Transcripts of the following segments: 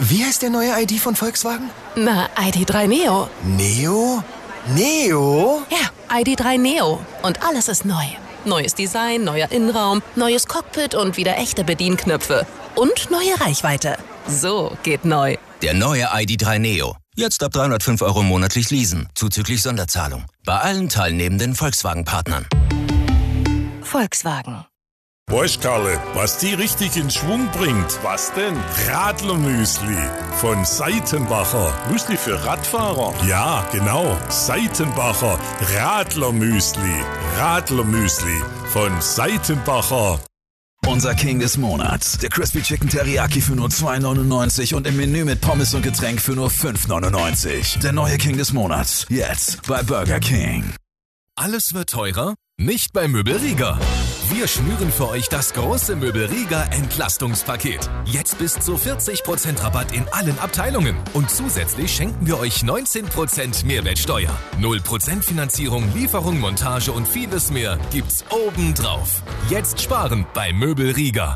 Wie heißt der neue ID von Volkswagen? Na, ID.3 Neo. Neo? Neo? Ja, ID.3 Neo. Und alles ist neu. Neues Design, neuer Innenraum, neues Cockpit und wieder echte Bedienknöpfe. Und neue Reichweite. So geht neu. Der neue ID.3 Neo. Jetzt ab 305 € monatlich leasen, zuzüglich Sonderzahlung. Bei allen teilnehmenden Volkswagen-Partnern. Volkswagen. Weißt, Karle, was die richtig in Schwung bringt? Was denn? Radlermüsli von Seitenbacher. Müsli für Radfahrer? Ja, genau. Seitenbacher Radlermüsli. Radlermüsli von Seitenbacher. Unser King des Monats. Der Crispy Chicken Teriyaki für nur 2,99 und im Menü mit Pommes und Getränk für nur 5,99. Der neue King des Monats. Jetzt bei Burger King. Alles wird teurer? Nicht bei Möbel Rieger. Wir schnüren für euch das große Möbel Rieger Entlastungspaket. Jetzt bis zu 40% Rabatt in allen Abteilungen. Und zusätzlich schenken wir euch 19% Mehrwertsteuer. 0% Finanzierung, Lieferung, Montage und vieles mehr gibt's obendrauf. Jetzt sparen bei Möbel Rieger.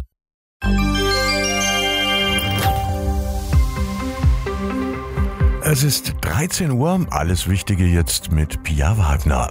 Es ist 13 Uhr. Alles Wichtige jetzt mit Pia Wagner.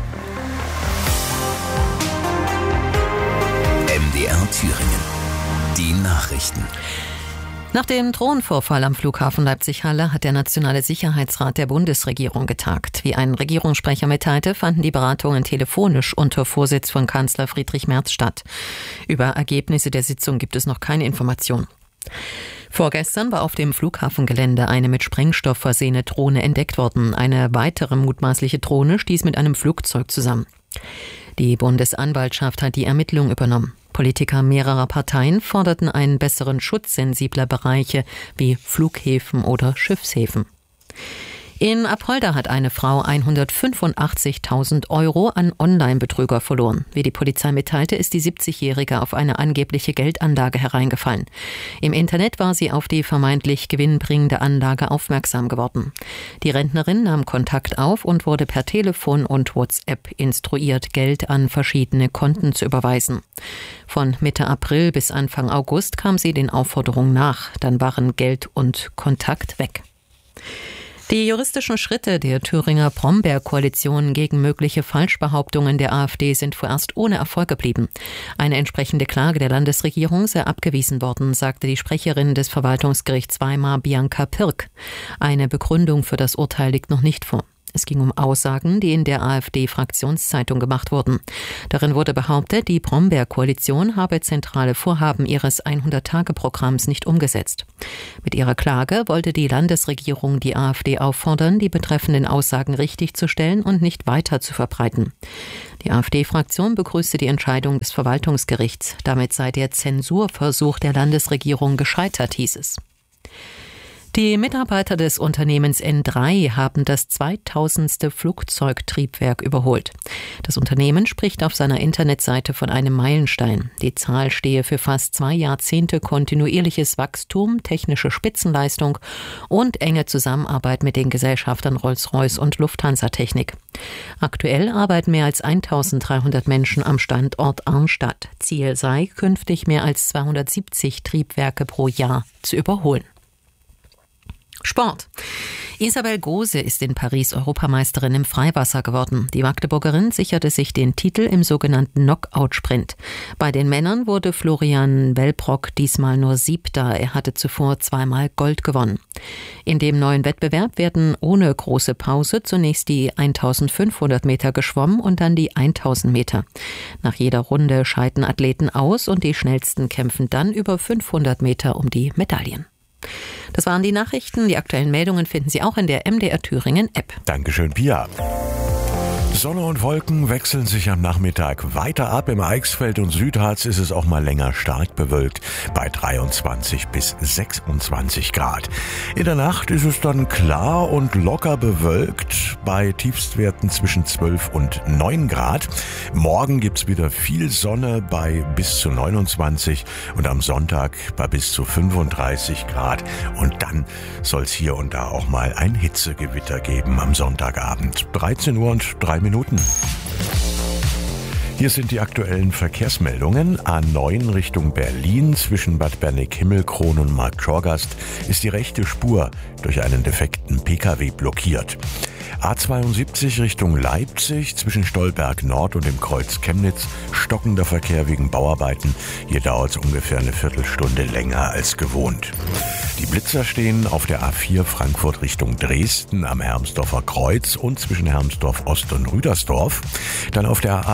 MDR Thüringen. Die Nachrichten. Nach dem Drohnenvorfall am Flughafen Leipzig-Halle hat der Nationale Sicherheitsrat der Bundesregierung getagt. Wie ein Regierungssprecher mitteilte, fanden die Beratungen telefonisch unter Vorsitz von Kanzler Friedrich Merz statt. Über Ergebnisse der Sitzung gibt es noch keine Informationen. Vorgestern war auf dem Flughafengelände eine mit Sprengstoff versehene Drohne entdeckt worden. Eine weitere mutmaßliche Drohne stieß mit einem Flugzeug zusammen. Die Bundesanwaltschaft hat die Ermittlung übernommen. Politiker mehrerer Parteien forderten einen besseren Schutz sensibler Bereiche wie Flughäfen oder Schiffshäfen. In Apolda hat eine Frau 185.000 € an Online-Betrüger verloren. Wie die Polizei mitteilte, ist die 70-Jährige auf eine angebliche Geldanlage hereingefallen. Im Internet war sie auf die vermeintlich gewinnbringende Anlage aufmerksam geworden. Die Rentnerin nahm Kontakt auf und wurde per Telefon und WhatsApp instruiert, Geld an verschiedene Konten zu überweisen. Von Mitte April bis Anfang August kam sie den Aufforderungen nach. Dann waren Geld und Kontakt weg. Die juristischen Schritte der Thüringer Brombeer-Koalition gegen mögliche Falschbehauptungen der AfD sind vorerst ohne Erfolg geblieben. Eine entsprechende Klage der Landesregierung sei abgewiesen worden, sagte die Sprecherin des Verwaltungsgerichts Weimar, Bianca Pirk. Eine Begründung für das Urteil liegt noch nicht vor. Es ging um Aussagen, die in der AfD-Fraktionszeitung gemacht wurden. Darin wurde behauptet, die Brombeer-Koalition habe zentrale Vorhaben ihres 100-Tage-Programms nicht umgesetzt. Mit ihrer Klage wollte die Landesregierung die AfD auffordern, die betreffenden Aussagen richtigzustellen und nicht weiter zu verbreiten. Die AfD-Fraktion begrüßte die Entscheidung des Verwaltungsgerichts. Damit sei der Zensurversuch der Landesregierung gescheitert, hieß es. Die Mitarbeiter des Unternehmens N3 haben das 2000. Flugzeugtriebwerk überholt. Das Unternehmen spricht auf seiner Internetseite von einem Meilenstein. Die Zahl stehe für fast 2 Jahrzehnte kontinuierliches Wachstum, technische Spitzenleistung und enge Zusammenarbeit mit den Gesellschaftern Rolls-Royce und Lufthansa Technik. Aktuell arbeiten mehr als 1300 Menschen am Standort Arnstadt. Ziel sei, künftig mehr als 270 Triebwerke pro Jahr zu überholen. Sport. Isabel Gose ist in Paris Europameisterin im Freiwasser geworden. Die Magdeburgerin sicherte sich den Titel im sogenannten Knockout-Sprint. Bei den Männern wurde Florian Wellbrock diesmal nur 7. Er hatte zuvor 2-mal Gold gewonnen. In dem neuen Wettbewerb werden ohne große Pause zunächst die 1500 Meter geschwommen und dann die 1000 Meter. Nach jeder Runde scheiden Athleten aus und die Schnellsten kämpfen dann über 500 Meter um die Medaillen. Das waren die Nachrichten. Die aktuellen Meldungen finden Sie auch in der MDR Thüringen App. Dankeschön, Pia. Sonne und Wolken wechseln sich am Nachmittag weiter ab. Im Eichsfeld und Südharz ist es auch mal länger stark bewölkt bei 23 bis 26 Grad. In der Nacht ist es dann klar und locker bewölkt bei Tiefstwerten zwischen 12 und 9 Grad. Morgen gibt's wieder viel Sonne bei bis zu 29 und am Sonntag bei bis zu 35 Grad. Und dann soll es hier und da auch mal ein Hitzegewitter geben am Sonntagabend. 13 Uhr und 3 Minuten. Hier sind die aktuellen Verkehrsmeldungen. A9 Richtung Berlin zwischen Bad Berneck-Himmelkron und Marktschorgast ist die rechte Spur durch einen defekten Pkw blockiert. A72 Richtung Leipzig zwischen Stolberg Nord und dem Kreuz Chemnitz stockender Verkehr wegen Bauarbeiten. Hier dauert es ungefähr eine Viertelstunde länger als gewohnt. Die Blitzer stehen auf der A4 Frankfurt Richtung Dresden am Hermsdorfer Kreuz und zwischen Hermsdorf Ost und Rüdersdorf. Dann auf der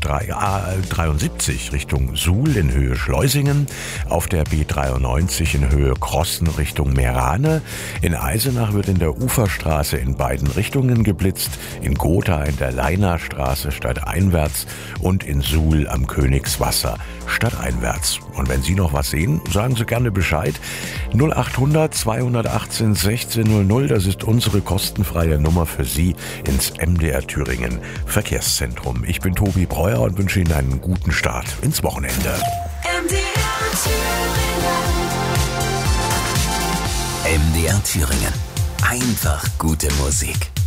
A73 Richtung Suhl in Höhe Schleusingen. Auf der B93 in Höhe Krossen Richtung Meerane. In Eisenach wird in der Uferstraße in beiden Richtungen geblitzt. In Gotha in der Leinachstraße stadteinwärts und in Suhl am Königswasser stadteinwärts. Und wenn Sie noch was sehen, sagen Sie gerne Bescheid. 0800 218 1600, das ist unsere kostenfreie Nummer für Sie ins MDR Thüringen Verkehrszentrum. Ich bin Tobi Breuer und wünsche Ihnen einen guten Start ins Wochenende. MDR Thüringen. Einfach gute Musik.